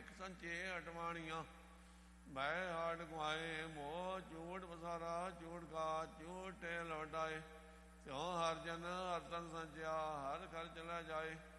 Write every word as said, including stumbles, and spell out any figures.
ਸਿੱਖ ਸੰਚੇ ਅਟਵਾਣੀਆਂ। ਬਹਿ ਹਾੜ ਗੁਆਏ ਮੋਹ ਝੂਠ ਬਸਾਰਾ, ਝੂਠ ਕਾ ਝੂਠ ਲਵਟਾਏ। ਤਿਉ ਹਰ ਜਨ ਹਰ ਤਨ ਸੰਚਿਆ, ਹਰ ਘਰ ਚਲਾ ਜਾਏ।